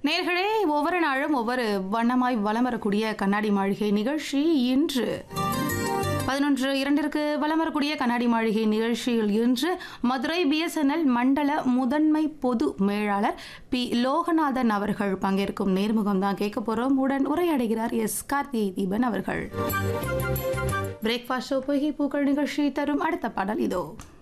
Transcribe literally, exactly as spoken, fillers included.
நேர்களே, ஒவ்வொரு நாளும் ஒவ்வொரு வண்ணமாய் வலம் வரக்கூடிய கண்ணாடி மாளிகை நிகழ்ச்சி இன்று பதினொன்று இரண்டிற்கு வலம் வரக்கூடிய கண்ணாடி மாளிகை நிகழ்ச்சியில் இன்று மதுரை பிஎஸ்என்எல் மண்டல முதன்மை பொது மேலாளர் பி லோகநாதன் அவர்கள் பங்கேற்கும் நேர்முகம் தான் கேட்க போறோம். உடன் உரையாடுகிறார் எஸ் கார்த்திகை தீபன் அவர்கள். பிரேக்ஃபாஸ்ட் ஷோ பொய்கை பூக்கள் நிகழ்ச்சி தரும் அடுத்த பாடல் இதோ.